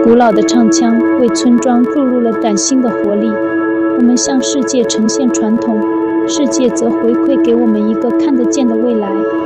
古老的唱腔为村庄注入了崭新的活力。我们向世界呈现传统，世界则回馈给我们一个看得见的未来。